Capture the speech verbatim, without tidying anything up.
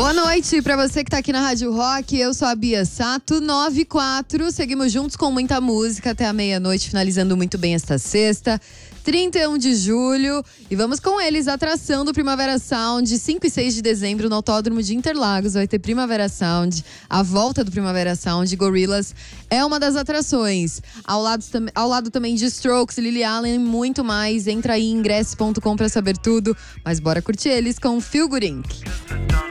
Boa noite pra você que tá aqui na Rádio Rock. Eu sou a Bia Sato, nove e quatro. Seguimos juntos com muita música até a meia-noite, finalizando muito bem esta sexta, trinta e um de julho. E vamos com eles, atração do Primavera Sound, cinco e seis de dezembro no Autódromo de Interlagos. Vai ter Primavera Sound, a volta do Primavera Sound. Gorillaz é uma das atrações. Ao lado, ao lado também de Strokes, Lily Allen e muito mais. Entra aí em ingresso ponto com pra saber tudo. Mas bora curtir eles com Feel Good Incorporated.